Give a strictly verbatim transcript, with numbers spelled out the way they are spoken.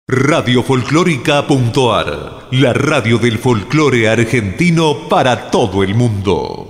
Radio Folclórica.ar, la radio del folclore argentino para todo el mundo.